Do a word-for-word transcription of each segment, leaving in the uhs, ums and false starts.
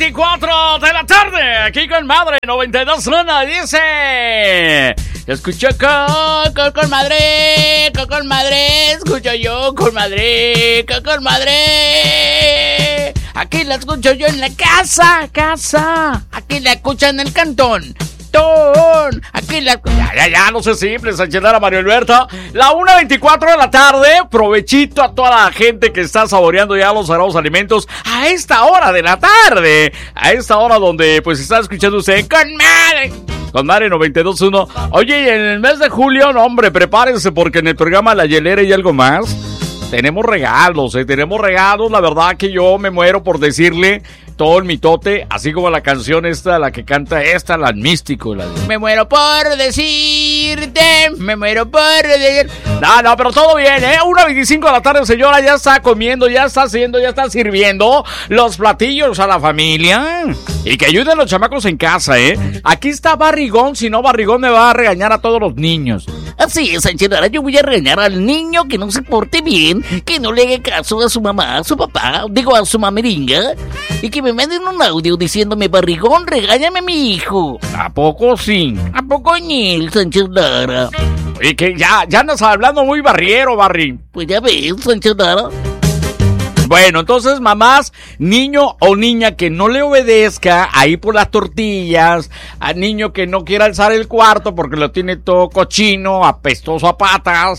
veinticuatro de la tarde, aquí con Madre noventa y dos punto uno, dice... Escucho con, con, con madre, con, con madre, escucho yo con madre, con, con madre. Aquí la escucho yo en la casa, casa. Aquí la escucho en el cantón. Aquí la... Ya, ya, ya, no sé simple, Sánchez Lara, Mario Alberto. La una veinticuatro de la tarde. Provechito a toda la gente que está saboreando ya los sagrados alimentos a esta hora de la tarde. A esta hora donde pues está escuchando usted con madre. Con Madre noventa y dos punto uno. Oye, y en el mes de julio, no, hombre, prepárense porque en el programa La Hielera y algo más tenemos regalos, eh, tenemos regalos. La verdad que yo me muero por decirle todo el mitote, así como la canción esta, la que canta esta, la Místico. La de... Me muero por decirte, me muero por decir... No, no, pero todo bien, ¿eh? una veinticinco de la tarde, señora, ya está comiendo, ya está haciendo, ya está sirviendo los platillos a la familia. Y que ayuden los chamacos en casa, ¿eh? Aquí está Barrigón, si no Barrigón me va a regañar a todos los niños. Así es, Sánchez Lara, yo voy a regañar al niño que no se porte bien, que no le haga caso a su mamá, a su papá, digo a su mameringa, y que me manden un audio diciéndome, Barrigón, regáñame a mi hijo. ¿A poco sí? ¿A poco ni el Sánchez Lara? Y que ya, ya andas hablando muy barriero, Barry. Pues ya ves, Sánchez Lara. Bueno, entonces, mamás, niño o niña que no le obedezca ahí por las tortillas, a niño que no quiera alzar el cuarto porque lo tiene todo cochino, apestoso a patas,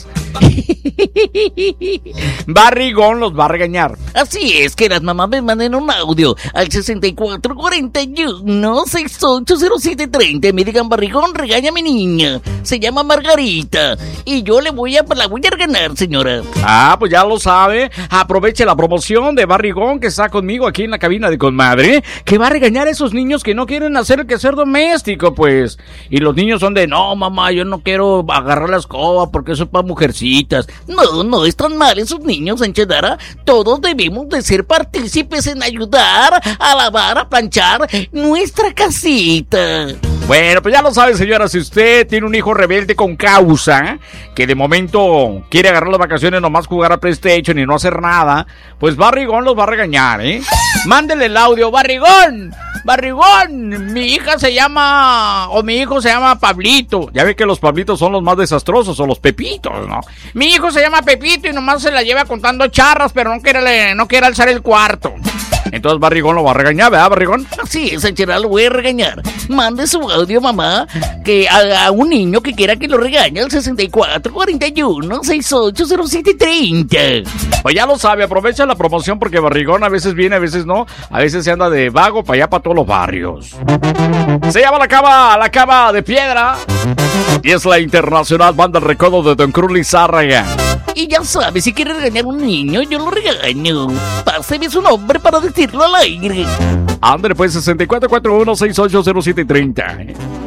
Barrigón los va a regañar. Así es, que las mamás me manden un audio al sesenta y cuatro cuarenta y uno sesenta y ocho cero siete treinta. Me digan, Barrigón, regaña a mi niña. Se llama Margarita. Y yo le voy a, la voy a regañar, señora. Ah, pues ya lo sabe. Aproveche la promoción de Barrigón que está conmigo aquí en la cabina de Conmadre, que va a regañar a esos niños que no quieren hacer el quehacer doméstico, pues. Y los niños son de, no, mamá, yo no quiero agarrar la escoba porque eso es para mujercitas. No, no están mal esos niños, Sánchez Lara. Todos debemos de ser partícipes en ayudar a lavar, a planchar nuestra casita. Bueno, pues ya lo sabe, señora, si usted tiene un hijo rebelde con causa, que de momento quiere agarrar las vacaciones nomás jugar a PlayStation y no hacer nada, pues Barrigón los va a regañar, ¿eh? Mándele el audio, Barrigón, Barrigón, mi hija se llama, o mi hijo se llama Pablito. Ya ve que los Pablitos son los más desastrosos, o los Pepitos, ¿no? Mi hijo se llama Pepito y nomás se la lleva contando charras, pero no quiere, no quiere alzar el cuarto. Entonces Barrigón lo va a regañar, ¿verdad, Barrigón? Sí, Sánchez Lara, lo voy a regañar. Mande su audio, mamá, que a, a un niño que quiera que lo regañe al sesenta y cuatro cuarenta y uno sesenta y ocho cero siete treinta. Pues ya lo sabe, aprovecha la promoción porque Barrigón a veces viene, a veces no. A veces se anda de vago para allá, para todos los barrios. Se llama La Cava, La Cava de Piedra. Y es la internacional banda El Recodo de Don Cruz Lizárraga. Y ya sabe, si quiere regañar a un niño, yo lo regaño. Páseme su nombre para decirlo al aire. Andre, pues, sesenta y cuatro cuarenta y uno sesenta y ocho cero siete treinta.